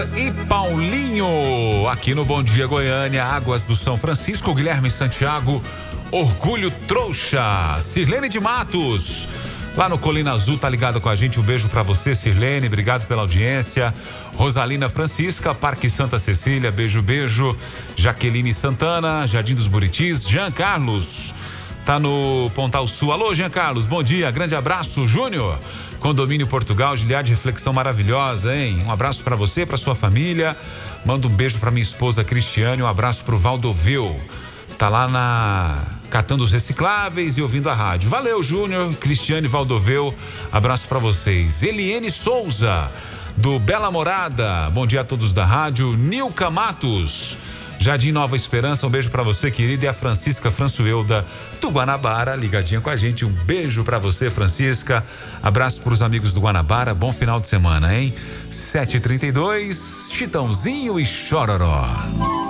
E Paulinho, aqui no Bom Dia Goiânia, Águas do São Francisco, Guilherme Santiago, Orgulho Trouxa, Sirlene de Matos, lá no Colina Azul, tá ligado com a gente, um beijo pra você, Sirlene, obrigado pela audiência. Rosalina Francisca, Parque Santa Cecília, beijo, Jaqueline Santana, Jardim dos Buritis, Jean Carlos, tá no Pontal Sul, alô Jean Carlos, bom dia, grande abraço, Júnior, Condomínio Portugal, Giliade, reflexão maravilhosa, hein? Um abraço pra você, pra sua família, manda um beijo pra minha esposa Cristiane, um abraço pro Valdoveu, tá lá catando os recicláveis e ouvindo a rádio. Valeu, Júnior, Cristiane, Valdoveu, abraço pra vocês. Eliene Souza, do Bela Morada, bom dia a todos da rádio. Nilca Matos, Jardim Nova Esperança, um beijo pra você, querida, e a Francisca Françoelda do Guanabara, ligadinha com a gente, um beijo pra você, Francisca, abraço pros amigos do Guanabara, bom final de semana, hein? 7h32, Chitãozinho e Chororó.